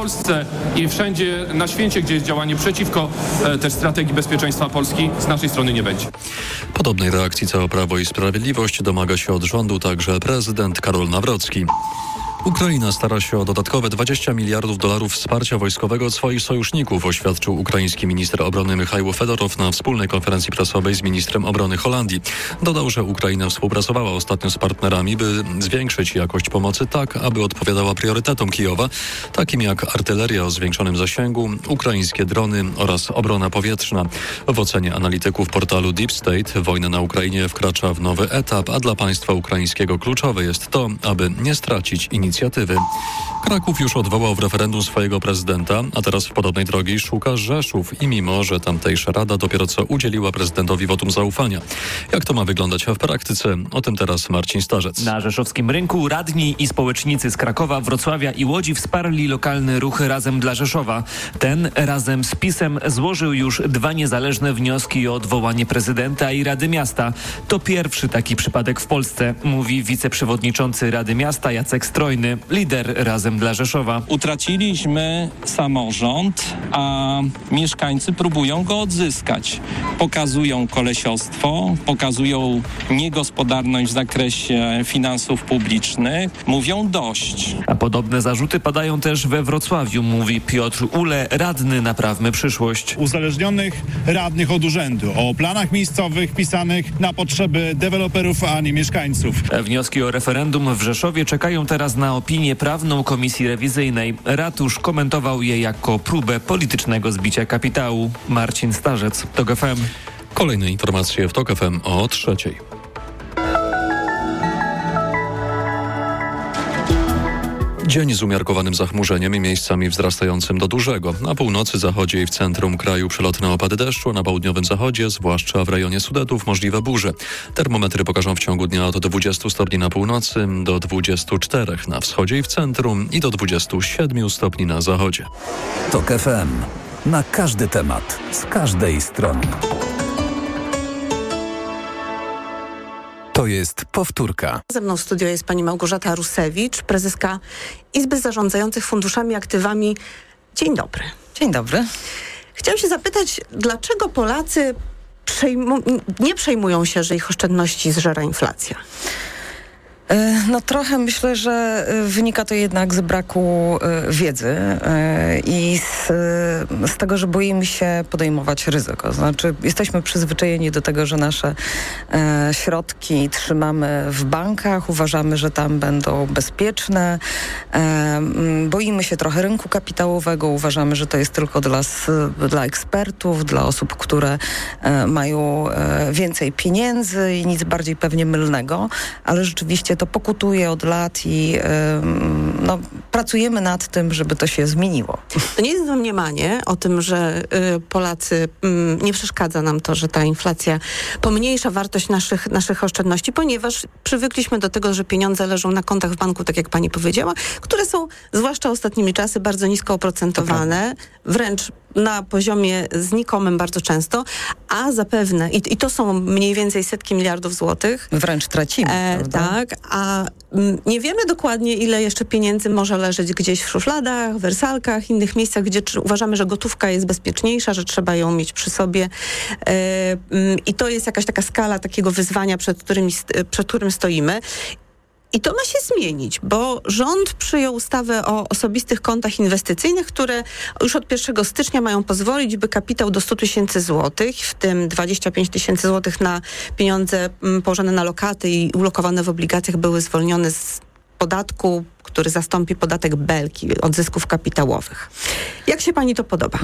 Polsce i wszędzie na świecie, gdzie jest działanie przeciwko też strategii bezpieczeństwa Polski, z naszej strony nie będzie. Podobnej reakcji całe Prawo i Sprawiedliwość domaga się od rządu także prezydent Karol Nawrocki. Ukraina stara się o dodatkowe $20 miliardów wsparcia wojskowego od swoich sojuszników, oświadczył ukraiński minister obrony Michajło Fedorow na wspólnej konferencji prasowej z ministrem obrony Holandii. Dodał, że Ukraina współpracowała ostatnio z partnerami, by zwiększyć jakość pomocy tak, aby odpowiadała priorytetom Kijowa, takim jak artyleria o zwiększonym zasięgu, ukraińskie drony oraz obrona powietrzna. W ocenie analityków portalu Deep State wojna na Ukrainie wkracza w nowy etap, a dla państwa ukraińskiego kluczowe jest to, aby nie stracić inicjatywy. Kraków już odwołał w referendum swojego prezydenta, a teraz w podobnej drogi szuka Rzeszów i mimo, że tamtejsza rada dopiero co udzieliła prezydentowi wotum zaufania. Jak to ma wyglądać w praktyce? O tym teraz Marcin Starzec. Na rzeszowskim rynku radni i społecznicy z Krakowa, Wrocławia i Łodzi wsparli lokalny ruch Razem dla Rzeszowa. Ten razem z PiS-em złożył już 2 niezależne wnioski o odwołanie prezydenta i Rady Miasta. To pierwszy taki przypadek w Polsce, mówi wiceprzewodniczący Rady Miasta Jacek Strojny, lider Razem dla Rzeszowa. Utraciliśmy samorząd, a mieszkańcy próbują go odzyskać. Pokazują kolesiostwo, pokazują niegospodarność w zakresie finansów publicznych. Mówią dość. A podobne zarzuty padają też we Wrocławiu, mówi Piotr Ule, radny Naprawmy Przyszłość. Uzależnionych radnych od urzędu, o planach miejscowych pisanych na potrzeby deweloperów, a nie mieszkańców. Wnioski o referendum w Rzeszowie czekają teraz na opinię prawną Komisji Rewizyjnej. Ratusz komentował je jako próbę politycznego zbicia kapitału. Marcin Starzec, TOK FM. Kolejne informacje w TOK FM o 3:00. Dzień z umiarkowanym zachmurzeniem i miejscami wzrastającym do dużego. Na północy, zachodzie i w centrum kraju przelotne opady deszczu, a na południowym zachodzie, zwłaszcza w rejonie Sudetów, możliwe burze. Termometry pokażą w ciągu dnia od 20 stopni na północy do 24 na wschodzie i w centrum i do 27 stopni na zachodzie. TOK FM. Na każdy temat, z każdej strony. To jest powtórka. Ze mną w studio jest pani Małgorzata Rusewicz, prezeska Izby Zarządzających Funduszami i Aktywami. Dzień dobry. Dzień dobry. Chciałam się zapytać, dlaczego Polacy nie przejmują się, że ich oszczędności zżera inflacja? No trochę myślę, że wynika to jednak z braku wiedzy i z tego, że boimy się podejmować ryzyko. Znaczy jesteśmy przyzwyczajeni do tego, że nasze środki trzymamy w bankach, uważamy, że tam będą bezpieczne. Boimy się trochę rynku kapitałowego, uważamy, że to jest tylko dla ekspertów, dla osób, które mają więcej pieniędzy i nic bardziej pewnie mylnego, ale rzeczywiście to pokutuje od lat i pracujemy nad tym, żeby to się zmieniło. To nie jest domniemanie o tym, że Polacy, nie przeszkadza nam to, że ta inflacja pomniejsza wartość naszych oszczędności, ponieważ przywykliśmy do tego, że pieniądze leżą na kontach w banku, tak jak pani powiedziała, które są, zwłaszcza ostatnimi czasy, bardzo nisko oprocentowane, wręcz na poziomie znikomym bardzo często, a zapewne, i to są mniej więcej setki miliardów złotych. Wręcz tracimy, prawda? Tak, a nie wiemy dokładnie, ile jeszcze pieniędzy może leżeć gdzieś w szufladach, wersalkach, innych miejscach, gdzie uważamy, że gotówka jest bezpieczniejsza, że trzeba ją mieć przy sobie. I to jest jakaś taka skala takiego wyzwania, przed którym stoimy. I to ma się zmienić, bo rząd przyjął ustawę o osobistych kontach inwestycyjnych, które już od 1 stycznia mają pozwolić, by kapitał do 100 000 złotych, w tym 25 000 złotych na pieniądze położone na lokaty i ulokowane w obligacjach, były zwolnione z podatku, który zastąpi podatek Belki od zysków kapitałowych. Jak się pani to podoba?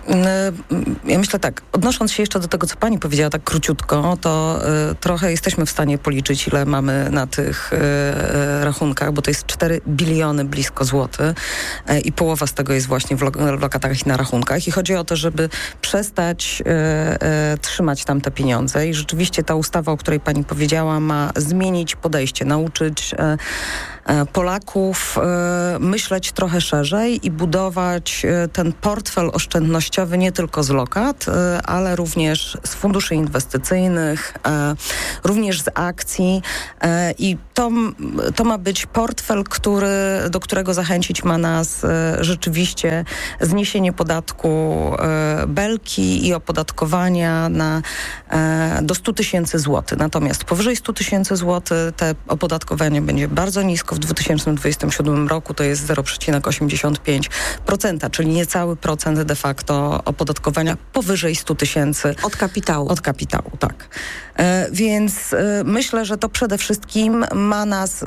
Ja myślę tak, odnosząc się jeszcze do tego, co pani powiedziała tak króciutko, to trochę jesteśmy w stanie policzyć, ile mamy na tych rachunkach, bo to jest 4 biliony blisko złotych i połowa z tego jest właśnie w lokatach i na rachunkach. I chodzi o to, żeby przestać trzymać tam te pieniądze i rzeczywiście ta ustawa, o której pani powiedziała, ma zmienić podejście, nauczyć Polaków banków myśleć trochę szerzej i budować ten portfel oszczędnościowy nie tylko z lokat, ale również z funduszy inwestycyjnych, również z akcji i to ma być portfel, do którego zachęcić ma nas rzeczywiście zniesienie podatku belki i opodatkowania do 100 tysięcy złotych. Natomiast powyżej 100 tysięcy złotych te opodatkowanie będzie bardzo nisko. W 2027 roku to jest 0,85%, czyli niecały procent de facto opodatkowania powyżej 100 tysięcy. Od kapitału. Od kapitału, tak. Więc myślę, że to przede wszystkim ma nas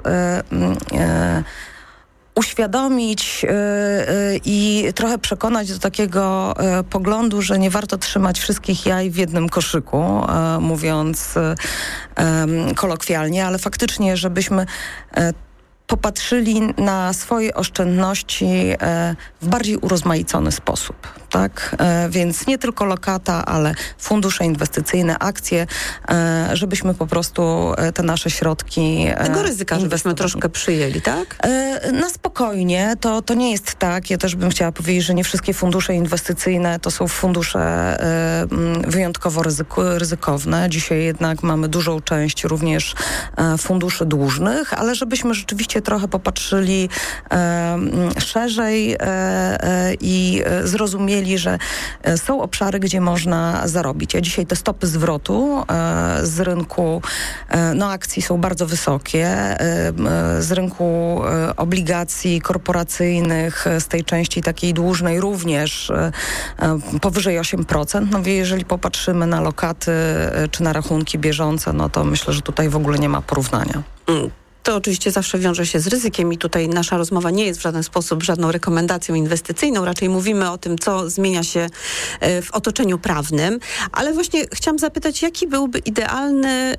uświadomić i trochę przekonać do takiego poglądu, że nie warto trzymać wszystkich jaj w jednym koszyku, mówiąc kolokwialnie, ale faktycznie, żebyśmy popatrzyli na swoje oszczędności w bardziej urozmaicony sposób. Tak? Więc nie tylko lokata, ale fundusze inwestycyjne, akcje, żebyśmy po prostu te nasze środki tego ryzyka, żebyśmy troszkę przyjęli, tak? Na spokojnie. To nie jest tak. Ja też bym chciała powiedzieć, że nie wszystkie fundusze inwestycyjne to są fundusze wyjątkowo ryzykowne. Dzisiaj jednak mamy dużą część również funduszy dłużnych, ale żebyśmy rzeczywiście trochę popatrzyli szerzej i zrozumieli, że są obszary, gdzie można zarobić. Ja dzisiaj te stopy zwrotu z rynku akcji są bardzo wysokie. Z rynku obligacji korporacyjnych, z tej części takiej dłużnej również powyżej 8%. Jeżeli popatrzymy na lokaty czy na rachunki bieżące, to myślę, że tutaj w ogóle nie ma porównania. To oczywiście zawsze wiąże się z ryzykiem i tutaj nasza rozmowa nie jest w żaden sposób żadną rekomendacją inwestycyjną. Raczej mówimy o tym, co zmienia się w otoczeniu prawnym. Ale właśnie chciałam zapytać, jaki byłby idealny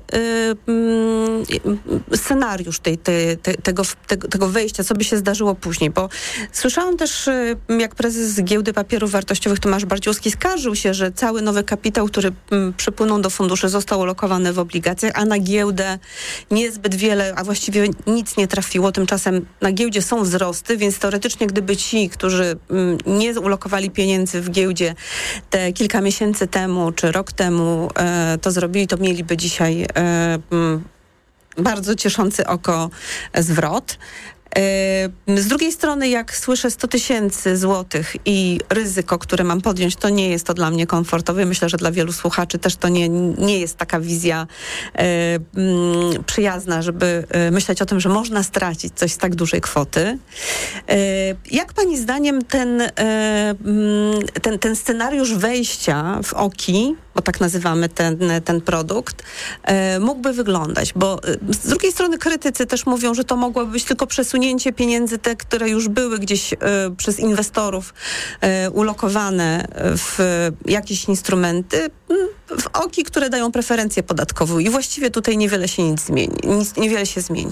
scenariusz tego wejścia, co by się zdarzyło później? Bo słyszałam też, jak prezes Giełdy Papierów Wartościowych Tomasz Bardziłowski skarżył się, że cały nowy kapitał, który przypłynął do funduszy, został ulokowany w obligacjach, a na giełdę niezbyt wiele, a właściwie nic nie trafiło. Tymczasem na giełdzie są wzrosty, więc teoretycznie gdyby ci, którzy nie ulokowali pieniędzy w giełdzie te kilka miesięcy temu czy rok temu to zrobili, to mieliby dzisiaj bardzo cieszący oko zwrot. Z drugiej strony, jak słyszę 100 tysięcy złotych i ryzyko, które mam podjąć, to nie jest to dla mnie komfortowe. Myślę, że dla wielu słuchaczy też to nie jest taka wizja przyjazna, żeby myśleć o tym, że można stracić coś z tak dużej kwoty. Jak pani zdaniem ten scenariusz wejścia w OKI, bo tak nazywamy ten produkt, mógłby wyglądać? Bo z drugiej strony krytycy też mówią, że to mogłoby być tylko przesunięcie pieniędzy, te, które już były gdzieś przez inwestorów ulokowane w jakieś instrumenty, w OKI, które dają preferencję podatkową i właściwie tutaj niewiele się zmieni.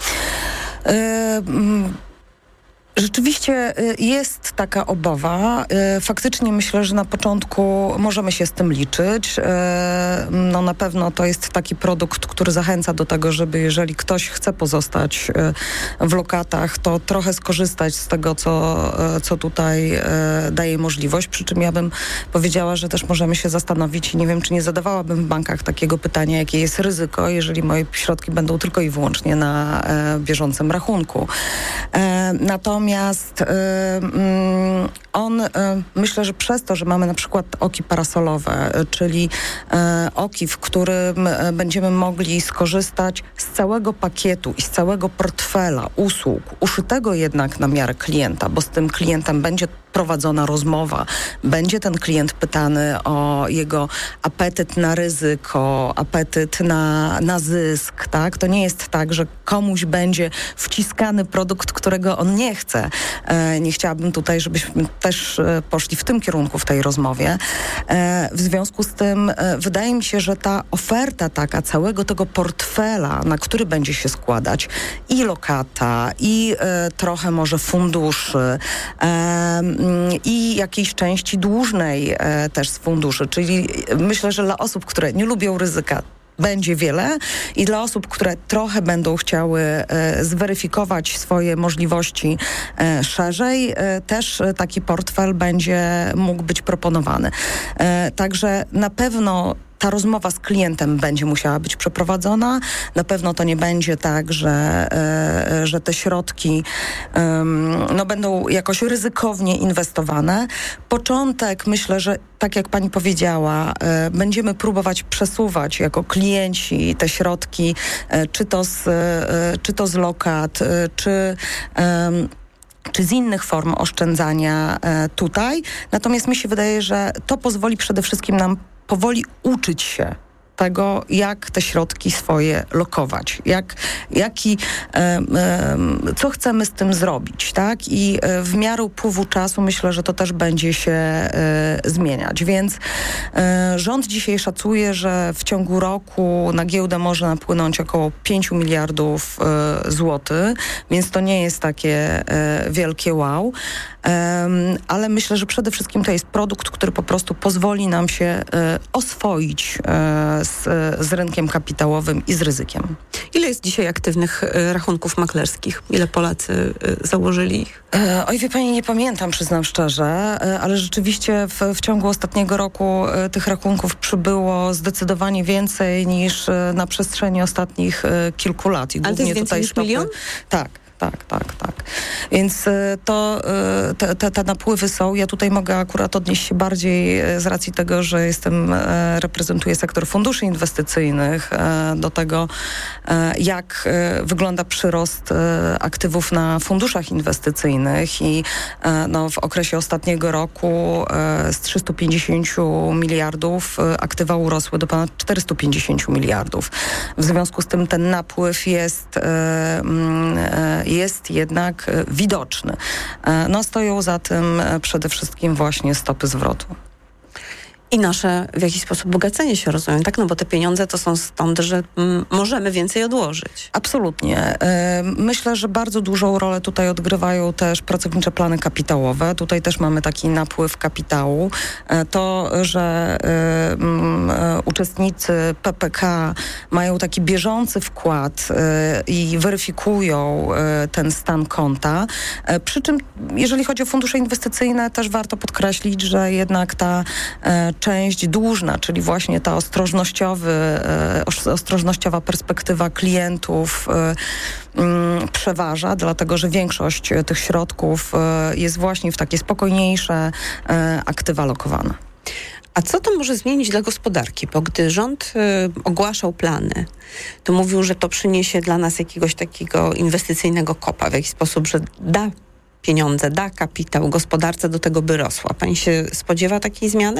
Rzeczywiście jest taka obawa. Faktycznie myślę, że na początku możemy się z tym liczyć. Na pewno to jest taki produkt, który zachęca do tego, żeby jeżeli ktoś chce pozostać w lokatach, to trochę skorzystać z tego, co tutaj daje możliwość. Przy czym ja bym powiedziała, że też możemy się zastanowić i nie wiem, czy nie zadawałabym w bankach takiego pytania, jakie jest ryzyko, jeżeli moje środki będą tylko i wyłącznie na bieżącym rachunku. Natomiast myślę, że przez to, że mamy na przykład OKI parasolowe, czyli OKI, w którym będziemy mogli skorzystać z całego pakietu i z całego portfela usług, uszytego jednak na miarę klienta, bo z tym klientem będzie prowadzona rozmowa, będzie ten klient pytany o jego apetyt na ryzyko, apetyt na zysk, tak? To nie jest tak, że komuś będzie wciskany produkt, którego on nie chce. Nie chciałabym tutaj, żebyśmy też poszli w tym kierunku w tej rozmowie. W związku z tym wydaje mi się, że ta oferta taka całego tego portfela, na który będzie się składać i lokata, i trochę może funduszy, i jakiejś części dłużnej też z funduszy. Czyli myślę, że dla osób, które nie lubią ryzyka, będzie wiele i dla osób, które trochę będą chciały zweryfikować swoje możliwości szerzej, też taki portfel będzie mógł być proponowany. Także na pewno ta rozmowa z klientem będzie musiała być przeprowadzona. Na pewno to nie będzie tak, że te środki będą jakoś ryzykownie inwestowane. Początek, myślę, że tak jak pani powiedziała, będziemy próbować przesuwać jako klienci te środki, czy to z lokat, czy z innych form oszczędzania tutaj. Natomiast mi się wydaje, że to pozwoli przede wszystkim nam powoli uczyć się tego, jak te środki swoje lokować, co chcemy z tym zrobić, tak? I w miarę upływu czasu myślę, że to też będzie się zmieniać. Więc rząd dzisiaj szacuje, że w ciągu roku na giełdę może napłynąć około 5 miliardów złotych, więc to nie jest takie wielkie wow. Ale myślę, że przede wszystkim to jest produkt, który po prostu pozwoli nam się oswoić z rynkiem kapitałowym i z ryzykiem. Ile jest dzisiaj aktywnych rachunków maklerskich? Ile Polacy założyli ich? Oj, wie pani, nie pamiętam, przyznam szczerze, ale rzeczywiście w ciągu ostatniego roku tych rachunków przybyło zdecydowanie więcej niż na przestrzeni ostatnich kilku lat. I ale to jest więcej niż milion? Tak. Więc te napływy są. Ja tutaj mogę akurat odnieść się bardziej z racji tego, że reprezentuję sektor funduszy inwestycyjnych do tego, jak wygląda przyrost aktywów na funduszach inwestycyjnych i w okresie ostatniego roku z 350 miliardów aktywa urosły do ponad 450 miliardów. W związku z tym ten napływ jest jednak widoczny. Stoją za tym przede wszystkim właśnie stopy zwrotu. I nasze w jakiś sposób bogacenie się, rozumiem, tak? No bo te pieniądze to są stąd, że możemy więcej odłożyć. Absolutnie. Myślę, że bardzo dużą rolę tutaj odgrywają też pracownicze plany kapitałowe. Tutaj też mamy taki napływ kapitału. To, że uczestnicy PPK mają taki bieżący wkład i weryfikują ten stan konta. Przy czym, jeżeli chodzi o fundusze inwestycyjne, też warto podkreślić, że jednak ta część dłużna, czyli właśnie ta ostrożnościowa perspektywa klientów przeważa, dlatego że większość tych środków jest właśnie w takie spokojniejsze aktywa lokowane. A co to może zmienić dla gospodarki? Bo gdy rząd ogłaszał plany, to mówił, że to przyniesie dla nas jakiegoś takiego inwestycyjnego kopa, w jakiś sposób, że da pieniądze, da kapitał gospodarce, do tego by rosła. Pani się spodziewa takiej zmiany?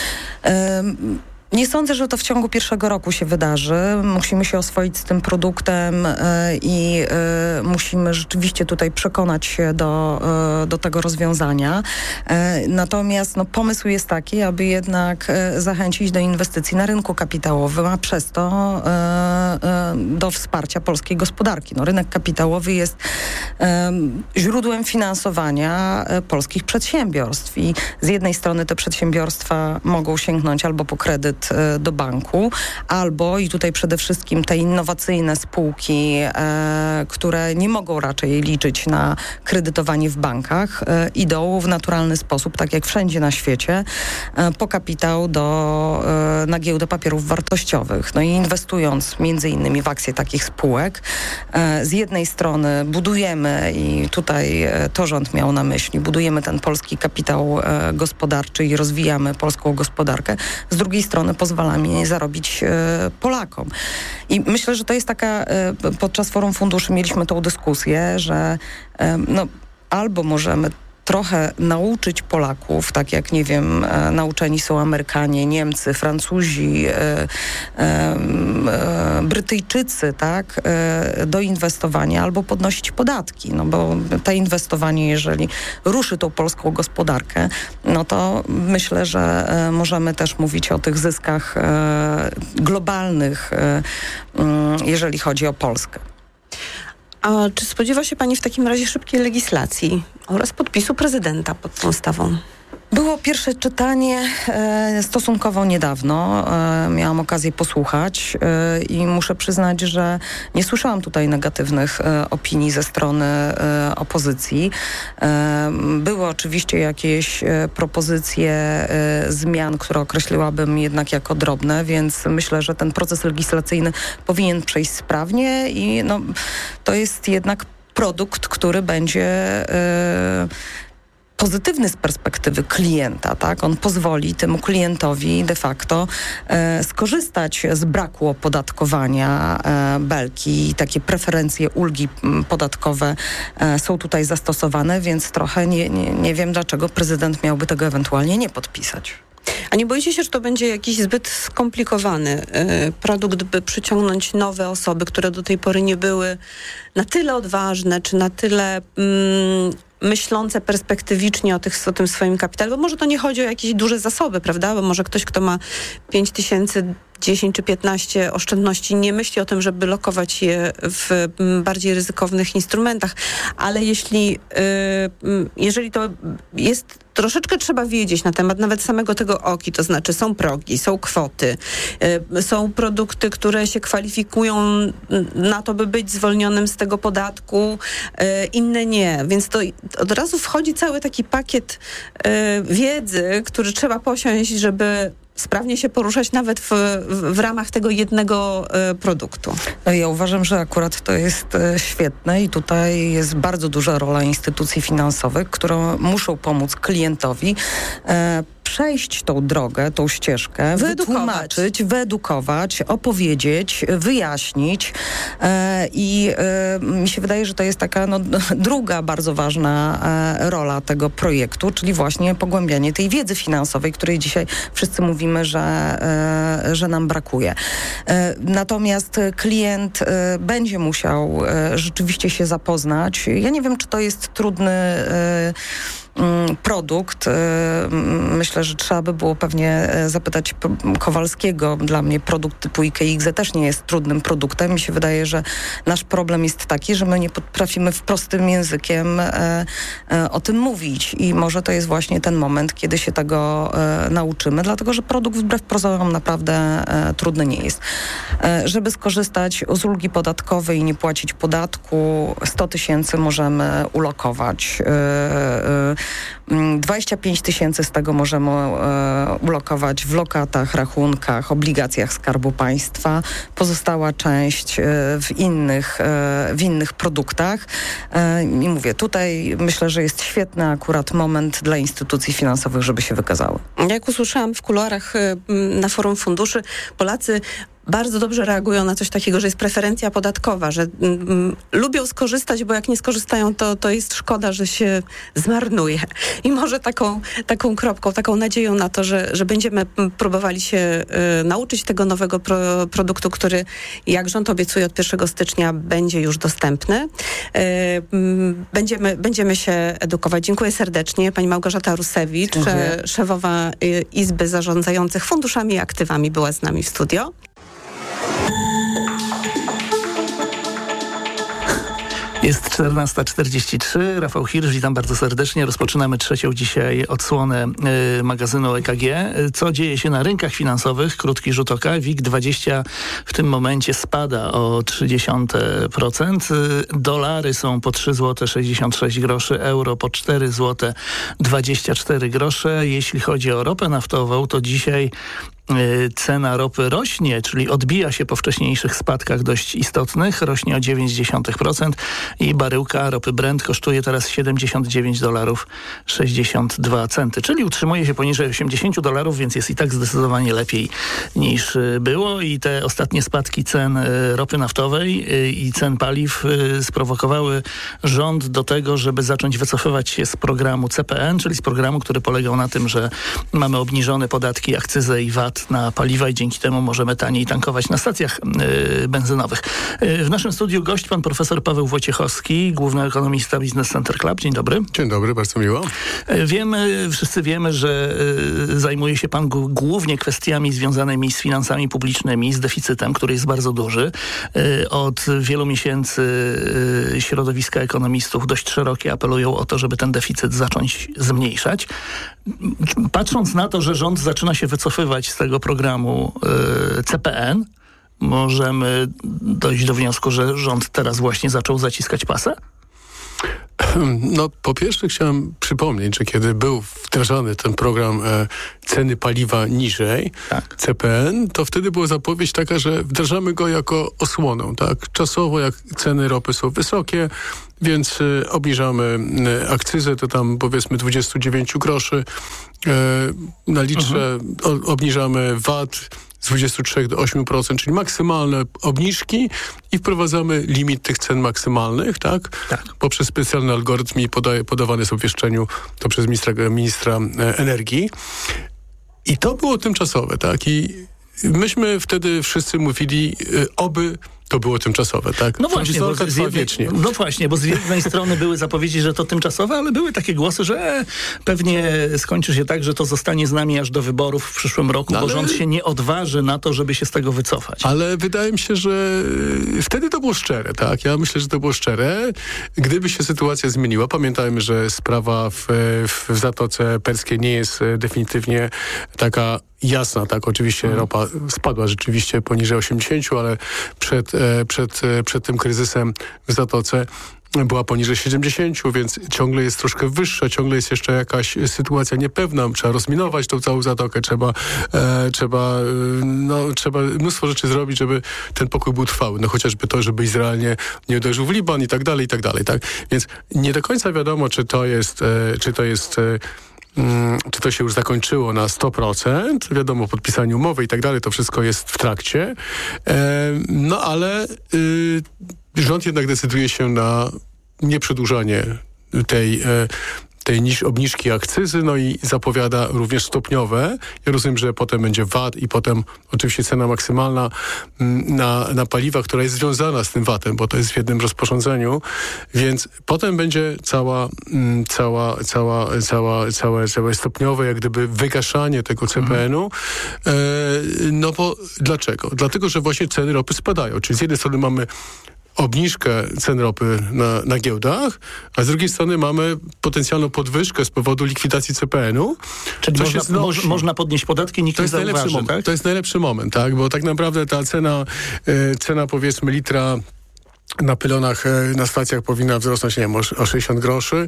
Nie sądzę, że to w ciągu pierwszego roku się wydarzy. Musimy się oswoić z tym produktem i musimy rzeczywiście tutaj przekonać się do tego rozwiązania. Natomiast pomysł jest taki, aby jednak zachęcić do inwestycji na rynku kapitałowym, a przez to do wsparcia polskiej gospodarki. Rynek kapitałowy jest źródłem finansowania polskich przedsiębiorstw i z jednej strony te przedsiębiorstwa mogą sięgnąć albo po kredyt do banku, albo i tutaj przede wszystkim te innowacyjne spółki, które nie mogą raczej liczyć na kredytowanie w bankach, idą w naturalny sposób, tak jak wszędzie na świecie, po kapitał na giełdę papierów wartościowych. I inwestując między innymi w akcje takich spółek, z jednej strony budujemy, i tutaj to rząd miał na myśli, budujemy ten polski kapitał gospodarczy i rozwijamy polską gospodarkę, z drugiej strony pozwalamy zarobić Polakom. I myślę, że to jest taka, podczas Forum Funduszy mieliśmy tą dyskusję, że albo możemy trochę nauczyć Polaków, tak jak, nie wiem, nauczeni są Amerykanie, Niemcy, Francuzi, Brytyjczycy, tak, do inwestowania, albo podnosić podatki, bo to inwestowanie, jeżeli ruszy tą polską gospodarkę, to myślę, że możemy też mówić o tych zyskach globalnych, jeżeli chodzi o Polskę. A czy spodziewa się pani w takim razie szybkiej legislacji oraz podpisu prezydenta pod tą ustawą? Było pierwsze czytanie stosunkowo niedawno. Miałam okazję posłuchać i muszę przyznać, że nie słyszałam tutaj negatywnych opinii ze strony opozycji. Były oczywiście jakieś propozycje zmian, które określiłabym jednak jako drobne, więc myślę, że ten proces legislacyjny powinien przejść sprawnie i to jest jednak produkt, który będzie pozytywny z perspektywy klienta, tak? On pozwoli temu klientowi de facto skorzystać z braku opodatkowania belki i takie preferencje, ulgi podatkowe są tutaj zastosowane, więc trochę nie wiem, dlaczego prezydent miałby tego ewentualnie nie podpisać. A nie boicie się, że to będzie jakiś zbyt skomplikowany produkt, by przyciągnąć nowe osoby, które do tej pory nie były na tyle odważne, czy na tyle myślące perspektywicznie o tym swoim kapitale? Bo może to nie chodzi o jakieś duże zasoby, prawda? Bo może ktoś, kto ma 5 000, 10 czy 15 oszczędności, nie myśli o tym, żeby lokować je w bardziej ryzykownych instrumentach. Ale jeżeli to jest, troszeczkę trzeba wiedzieć na temat nawet samego tego OKI, to znaczy są progi, są kwoty, są produkty, które się kwalifikują na to, by być zwolnionym z tego podatku, inne nie. Więc to od razu wchodzi cały taki pakiet wiedzy, który trzeba posiąść, żeby sprawnie się poruszać nawet w ramach tego jednego produktu. Ja uważam, że akurat to jest świetne i tutaj jest bardzo duża rola instytucji finansowych, które muszą pomóc klientowi przejść tą drogę, tą ścieżkę, wytłumaczyć, wyedukować, opowiedzieć, wyjaśnić i mi się wydaje, że to jest taka druga bardzo ważna rola tego projektu, czyli właśnie pogłębianie tej wiedzy finansowej, której dzisiaj wszyscy mówimy, że nam brakuje. Natomiast klient będzie musiał rzeczywiście się zapoznać. Ja nie wiem, czy to jest trudny produkt. Myślę, że trzeba by było pewnie zapytać Kowalskiego. Dla mnie produkt typu IKX też nie jest trudnym produktem. Mi się wydaje, że nasz problem jest taki, że my nie potrafimy prostym językiem o tym mówić i może to jest właśnie ten moment, kiedy się tego nauczymy, dlatego, że produkt wbrew pozorom naprawdę trudny nie jest. Żeby skorzystać z ulgi podatkowej i nie płacić podatku, 100 000 możemy ulokować. 25 000 z tego możemy ulokować w lokatach, rachunkach, obligacjach Skarbu Państwa. Pozostała część w innych produktach. I mówię, tutaj myślę, że jest świetny akurat moment dla instytucji finansowych, żeby się wykazały. Jak usłyszałam w kuluarach na forum funduszy, Polacy bardzo dobrze reagują na coś takiego, że jest preferencja podatkowa, że lubią skorzystać, bo jak nie skorzystają, to jest szkoda, że się zmarnuje. I może taką kropką, taką nadzieją na to, że będziemy próbowali się nauczyć tego nowego produktu, który, jak rząd obiecuje, od 1 stycznia będzie już dostępny. Będziemy się edukować. Dziękuję serdecznie. Pani Małgorzata Rusewicz, szefowa Izby Zarządzających Funduszami i Aktywami, była z nami w studio. Jest 14:43. Rafał Hirsch, witam bardzo serdecznie. Rozpoczynamy trzecią dzisiaj odsłonę magazynu EKG. Co dzieje się na rynkach finansowych? Krótki rzut oka. WIG20 w tym momencie spada o 0,3%. Dolary są po 3,66 zł, euro po 4,24 zł. Jeśli chodzi o ropę naftową, to dzisiaj cena ropy rośnie, czyli odbija się po wcześniejszych spadkach dość istotnych, rośnie o 0,9% i baryłka ropy Brent kosztuje teraz $79,62, czyli utrzymuje się poniżej $80, więc jest i tak zdecydowanie lepiej niż było i te ostatnie spadki cen ropy naftowej i cen paliw sprowokowały rząd do tego, żeby zacząć wycofywać się z programu CPN, czyli z programu, który polegał na tym, że mamy obniżone podatki, akcyzę i VAT VAT na paliwa i dzięki temu możemy taniej tankować na stacjach benzynowych. W naszym studiu gość pan profesor Paweł Wojciechowski, główny ekonomista Business Center Club. Dzień dobry. Dzień dobry, bardzo miło. Wszyscy wiemy, że zajmuje się pan głównie kwestiami związanymi z finansami publicznymi, z deficytem, który jest bardzo duży. Od wielu miesięcy środowiska ekonomistów dość szerokie apelują o to, żeby ten deficyt zacząć zmniejszać. Patrząc na to, że rząd zaczyna się wycofywać z tego programu CPN, możemy dojść do wniosku, że rząd teraz właśnie zaczął zaciskać pasę? No, po pierwsze chciałem przypomnieć, że kiedy był wdrażany ten program ceny paliwa niżej, tak, CPN, to wtedy była zapowiedź taka, że wdrażamy go jako osłoną, tak? Czasowo, jak ceny ropy są wysokie, więc obniżamy akcyzę, to tam powiedzmy 29 groszy na litrze, obniżamy VAT z 23 do 8%, czyli maksymalne obniżki i wprowadzamy limit tych cen maksymalnych, tak? Poprzez specjalny algorytm i podawany jest w obwieszczeniu to przez ministra energii. I to było tymczasowe, tak? I myśmy wtedy wszyscy mówili, oby to było tymczasowe, tak? No właśnie, bo z jednej strony były zapowiedzi, że to tymczasowe, ale były takie głosy, że pewnie skończy się tak, że to zostanie z nami aż do wyborów w przyszłym roku, bo rząd się nie odważy na to, żeby się z tego wycofać. Ale wydaje mi się, że wtedy to było szczere, tak? Ja myślę, że to było szczere. Gdyby się sytuacja zmieniła, pamiętajmy, że sprawa w Zatoce Perskiej nie jest definitywnie taka jasna, tak? Oczywiście ropa spadła rzeczywiście poniżej 80, ale przed tym kryzysem w Zatoce była poniżej 70, więc ciągle jest troszkę wyższa, ciągle jest jeszcze jakaś sytuacja niepewna. Trzeba rozminować tą całą zatokę, trzeba mnóstwo rzeczy zrobić, żeby ten pokój był trwały. No chociażby to, żeby Izrael nie uderzył w Liban i tak dalej, tak? Więc nie do końca wiadomo, czy to się już zakończyło na 100%, wiadomo, podpisanie umowy i tak dalej, to wszystko jest w trakcie, no ale rząd jednak decyduje się na nieprzedłużanie tej obniżki akcyzy, no i zapowiada również stopniowe. Ja rozumiem, że potem będzie VAT i potem oczywiście cena maksymalna na paliwa, która jest związana z tym VAT-em, bo to jest w jednym rozporządzeniu, więc potem będzie całe stopniowe jak gdyby wygaszanie tego CPN-u. No bo dlaczego? Dlatego, że właśnie ceny ropy spadają. Czyli z jednej strony mamy obniżkę cen ropy na giełdach, a z drugiej strony mamy potencjalną podwyżkę z powodu likwidacji CPN-u. Czyli można podnieść podatki, nikt nie zauważy, tak? To jest najlepszy moment, tak? Bo tak naprawdę ta cena powiedzmy litra na pylonach, na stacjach powinna wzrosnąć, nie wiem, o 60 groszy,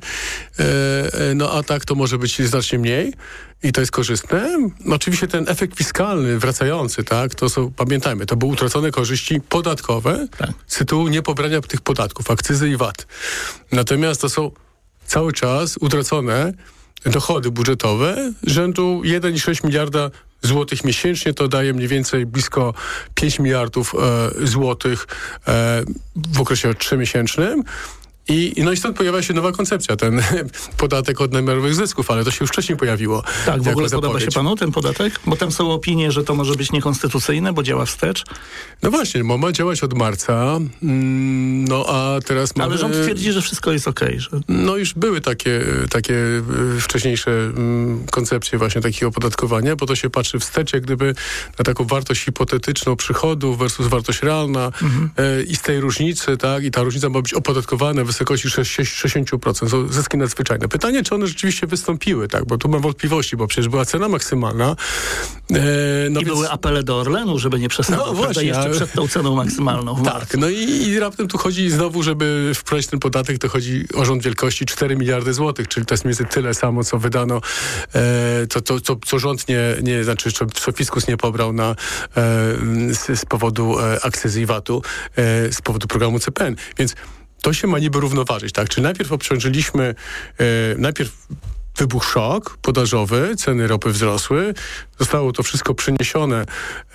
no a tak to może być znacznie mniej i to jest korzystne. No, oczywiście ten efekt fiskalny wracający, tak, to są, pamiętajmy, to były utracone korzyści podatkowe z tytułu niepobrania tych podatków, akcyzy i VAT. Natomiast to są cały czas utracone dochody budżetowe rzędu 1,6 miliarda złotych miesięcznie, to daje mniej więcej blisko 5 miliardów złotych w okresie 3-miesięcznym. I stąd pojawia się nowa koncepcja, ten podatek od nadmiarowych zysków, ale to się już wcześniej pojawiło. Tak, w ogóle podoba się panu ten podatek? Bo tam są opinie, że to może być niekonstytucyjne, bo działa wstecz. No właśnie, ma działać od marca, no a teraz mamy... Ale rząd twierdzi, że wszystko jest okej. Że... No już były takie wcześniejsze koncepcje właśnie takiego opodatkowania, bo to się patrzy wstecz, jak gdyby na taką wartość hipotetyczną przychodów versus wartość realna i z tej różnicy, tak, i ta różnica ma być opodatkowana w wysokości 60%. Są zyski nadzwyczajne. Pytanie, czy one rzeczywiście wystąpiły, tak? Bo tu mam wątpliwości, bo przecież była cena maksymalna. I były apele do Orlenu, żeby nie przesadzał. No właśnie, jeszcze przed tą ceną maksymalną. Tak, no i raptem tu chodzi znowu, żeby wprowadzić ten podatek, to chodzi o rząd wielkości 4 miliardy złotych, czyli to jest mniej więcej tyle samo, co wydano, co rząd co fiskus nie pobrał z powodu akcyzy i VAT-u, z powodu programu CPN. Więc to się ma niby równoważyć, tak? Czyli najpierw obciążyliśmy, wybuchł szok podażowy, ceny ropy wzrosły, zostało to wszystko przeniesione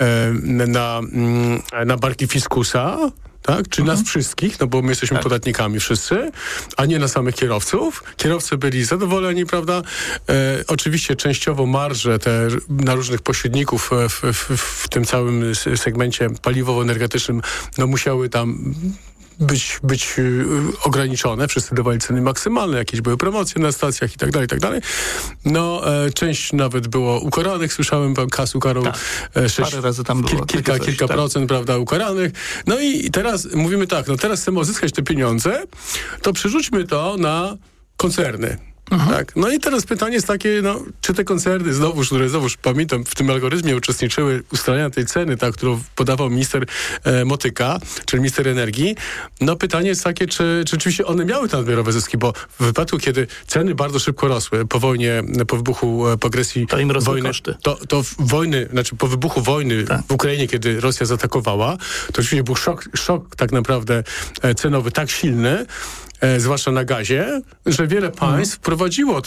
na barki fiskusa, tak? Czy nas wszystkich, no bo my jesteśmy podatnikami wszyscy, a nie na samych kierowców. Kierowcy byli zadowoleni, prawda? Oczywiście częściowo marże te na różnych pośredników w tym całym segmencie paliwowo-energetycznym, no musiały tam być ograniczone. Wszyscy dawali ceny maksymalne, jakieś były promocje na stacjach i tak dalej. No, część nawet było ukaranych. Słyszałem, pan Kas ukarał parę razy tam było. Kilka procent, prawda, ukaranych. No i teraz mówimy tak, no teraz chcemy uzyskać te pieniądze, to przerzućmy to na koncerny. Tak. No i teraz pytanie jest takie, no, czy te koncerny które pamiętam, w tym algorytmie uczestniczyły ustalania tej ceny, tak, którą podawał minister Motyka, czyli minister energii. No pytanie jest takie, czy rzeczywiście one miały te nadmiarowe zyski, bo w wypadku, kiedy ceny bardzo szybko rosły po wojnie, po wybuchu agresji wojny, po wybuchu wojny w Ukrainie, kiedy Rosja zaatakowała, to oczywiście był szok tak naprawdę cenowy tak silny, zwłaszcza na gazie, że wiele państw wprowadziło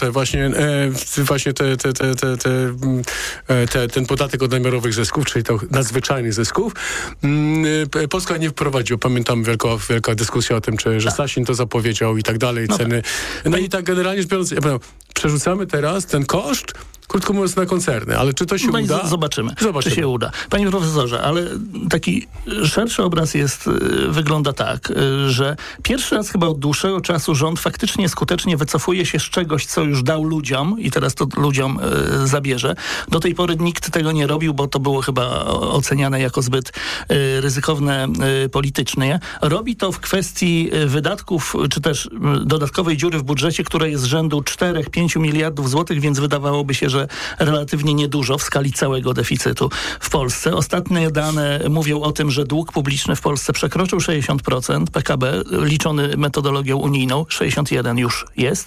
ten podatek od nadmiarowych zysków, czyli to nadzwyczajnych zysków. Polska nie wprowadziła. Pamiętam wielka dyskusja o tym, że Sasin to zapowiedział i tak dalej, ceny. No i tak generalnie rzecz biorąc, przerzucamy teraz ten koszt, krótko mówiąc, na koncerny. Ale czy to się uda? Zobaczymy, czy się uda. Panie profesorze, ale taki szerszy obraz wygląda tak, że pierwszy raz chyba od dłuższego czasu rząd faktycznie skutecznie wycofuje się z czegoś, co już dał ludziom i teraz to ludziom zabierze. Do tej pory nikt tego nie robił, bo to było chyba oceniane jako zbyt ryzykowne politycznie. Robi to w kwestii wydatków, czy też dodatkowej dziury w budżecie, która jest z rzędu 4-5 miliardów złotych, więc wydawałoby się, że relatywnie niedużo w skali całego deficytu w Polsce. Ostatnie dane mówią o tym, że dług publiczny w Polsce przekroczył 60% PKB, liczony metodologią unijną, 61 już jest.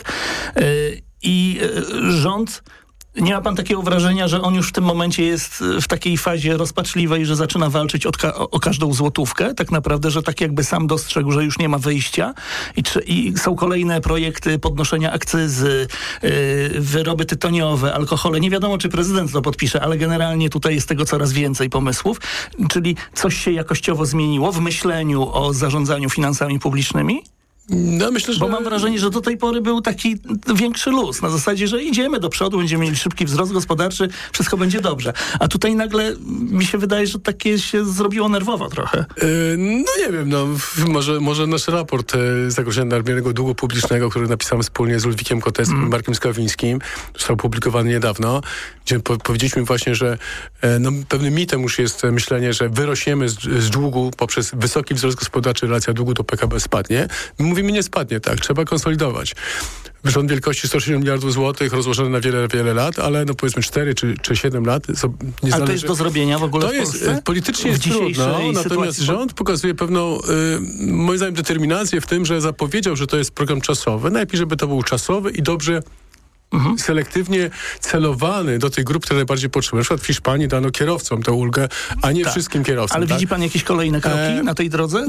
I rząd... Nie ma pan takiego wrażenia, że on już w tym momencie jest w takiej fazie rozpaczliwej, że zaczyna walczyć o każdą złotówkę? Tak naprawdę, że tak jakby sam dostrzegł, że już nie ma wyjścia i są kolejne projekty podnoszenia akcyzy, wyroby tytoniowe, alkohole. Nie wiadomo, czy prezydent to podpisze, ale generalnie tutaj jest tego coraz więcej pomysłów. Czyli coś się jakościowo zmieniło w myśleniu o zarządzaniu finansami publicznymi? No, myślę, że... Bo mam wrażenie, że do tej pory był taki większy luz. Na zasadzie, że idziemy do przodu, będziemy mieli szybki wzrost gospodarczy, wszystko będzie dobrze. A tutaj nagle mi się wydaje, że takie się zrobiło nerwowo trochę. No nie wiem, może nasz raport zagrożenia nadmiernego długu publicznego, który napisałem wspólnie z Ludwikiem Koteckim i Markiem Skawińskim, został opublikowany niedawno, gdzie powiedzieliśmy właśnie, że pewnym mitem już jest myślenie, że wyrośniemy z długu poprzez wysoki wzrost gospodarczy, relacja długu do PKB spadnie. Mówimy, nie spadnie, tak, trzeba konsolidować. Rząd wielkości 160 miliardów złotych rozłożony na wiele, wiele lat, ale powiedzmy 4 czy 7 lat. Ale to jest do zrobienia w ogóle w Polsce? Politycznie jest trudno, natomiast rząd pokazuje pewną, moim zdaniem, determinację w tym, że zapowiedział, że to jest program czasowy. Najlepiej, żeby to był czasowy i dobrze selektywnie celowany do tych grup, które najbardziej potrzebują. Na przykład w Hiszpanii dano kierowcom tę ulgę, a nie wszystkim kierowcom. Ale widzi pan jakieś kolejne kroki na tej drodze?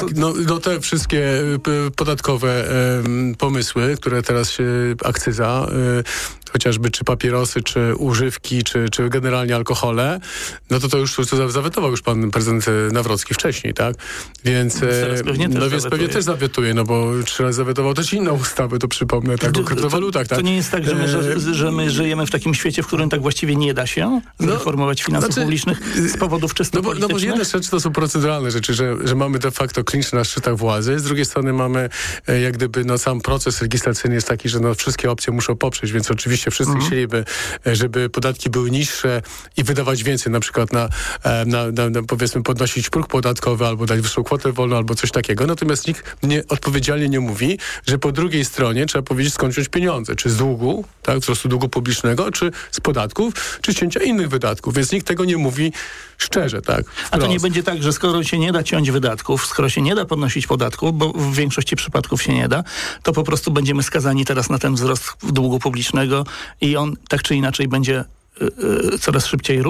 Te wszystkie podatkowe pomysły, które teraz się akcyza, chociażby czy papierosy, czy używki, czy generalnie alkohole, no to już zawetował już pan prezydent Nawrocki wcześniej, tak? Więc pewnie też zawetuje, no bo 3 razy zawetował też inną ustawę, to przypomnę, tak, o kryptowalutach, tak? To nie jest tak, że my żyjemy w takim świecie, w którym tak właściwie nie da się zreformować finansów publicznych z powodów czysto politycznych? No bo jedne rzeczy to są proceduralne rzeczy, że mamy de facto klincz na szczytach władzy, z drugiej strony mamy jak gdyby sam proces legislacyjny jest taki, że wszystkie opcje muszą poprzeć, więc oczywiście wszyscy chcieliby, żeby podatki były niższe i wydawać więcej, na przykład na powiedzmy podnosić próg podatkowy albo dać wyższą kwotę wolną albo coś takiego. Natomiast nikt odpowiedzialnie nie mówi, że po drugiej stronie trzeba powiedzieć, skąd wziąć pieniądze. Czy z długu, tak, wzrostu długu publicznego, czy z podatków, czy z cięcia innych wydatków. Więc nikt tego nie mówi szczerze, tak. Wprost. A to nie będzie tak, że skoro się nie da ciąć wydatków, skoro się nie da podnosić podatków, bo w większości przypadków się nie da, to po prostu będziemy skazani teraz na ten wzrost długu publicznego i on tak czy inaczej będzie coraz szybciej rósł?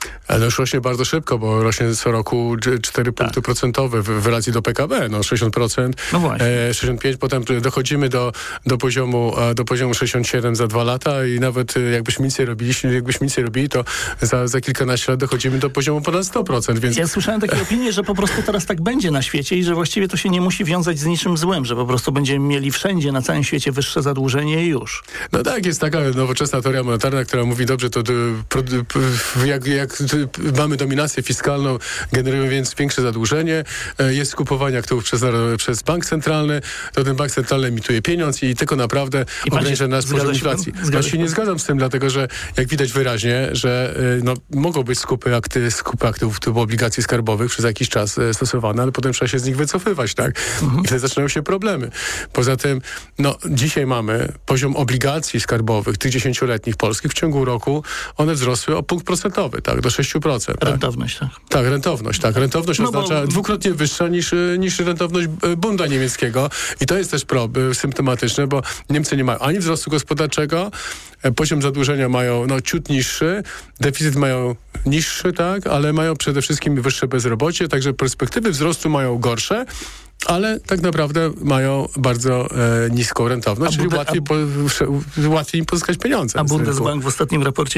Ale już rośnie bardzo szybko, bo rośnie co roku 4 punkty procentowe w relacji do PKB, 60%, no właśnie. 65%, potem dochodzimy do poziomu 67 za 2 lata i nawet jakbyśmy nic nie robili, to za kilkanaście lat dochodzimy do poziomu ponad 100%. Więc... Ja słyszałem takie opinie, że po prostu teraz tak będzie na świecie i że właściwie to się nie musi wiązać z niczym złym, że po prostu będziemy mieli wszędzie na całym świecie wyższe zadłużenie i już. No tak, jest taka nowoczesna teoria monetarna, która mówi, dobrze, to jak mamy dominację fiskalną, generujemy większe zadłużenie, jest skupowanie aktywów przez bank centralny, to ten bank centralny emituje pieniądz i tylko naprawdę ogranicza nas poziom inflacji. Ja się nie zgadzam z tym, dlatego że jak widać wyraźnie, że mogą być skupy aktywów typu obligacji skarbowych przez jakiś czas stosowane, ale potem trzeba się z nich wycofywać, tak? I wtedy zaczynają się problemy. Poza tym, dzisiaj mamy poziom obligacji skarbowych, tych 10-letnich polskich, w ciągu roku one wzrosły o punkt procentowy, tak? Do 6%. Rentowność, tak? Tak, rentowność, tak. Rentowność oznacza dwukrotnie wyższa niż rentowność Bunda niemieckiego i to jest też symptomatyczne, bo Niemcy nie mają ani wzrostu gospodarczego, poziom zadłużenia mają ciut niższy, deficyt mają niższy, tak, ale mają przede wszystkim wyższe bezrobocie, także perspektywy wzrostu mają gorsze, ale tak naprawdę mają bardzo niską rentowność, czyli łatwiej im pozyskać pieniądze. A Bundesbank w ostatnim raporcie